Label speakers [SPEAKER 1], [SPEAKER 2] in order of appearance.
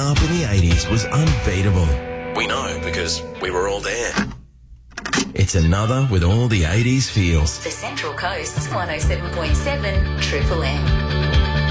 [SPEAKER 1] up in the 80s was unbeatable. We know because we were all there. It's another with all the 80s feels.
[SPEAKER 2] The Central Coast's 107.7 Triple M.